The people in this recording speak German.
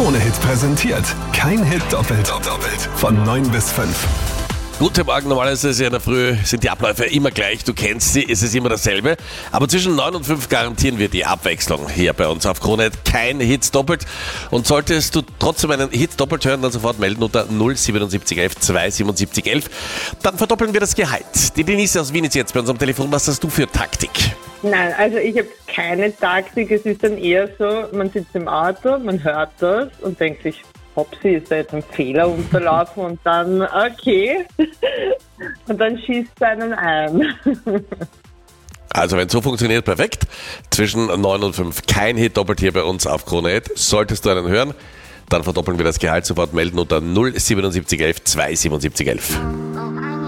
Krone-Hit präsentiert. Kein Hit doppelt. Von 9 bis 5. Guten Morgen, normalerweise ist ja in der Früh sind die Abläufe immer gleich, du kennst sie, es ist immer dasselbe. Aber zwischen 9 und 5 garantieren wir die Abwechslung hier bei uns auf Krone. Kein Hit doppelt. Und solltest du trotzdem einen Hit doppelt hören, dann sofort melden unter 07711 27711. Dann verdoppeln wir das Gehalt. Die Denise aus Wien ist jetzt bei uns am Telefon. Was hast du für Taktik? Nein, also ich habe keine Taktik. Es ist dann eher so, man sitzt im Auto, man hört das und denkt sich, Hopsi, ist da jetzt ein Fehler unterlaufen und dann, okay, und dann schießt es einen ein. Also wenn es so funktioniert, perfekt. Zwischen 9 und 5 kein Hit doppelt hier bei uns auf Krone. Solltest du einen hören, dann verdoppeln wir das Gehalt. Sofort melden unter 07711 27711.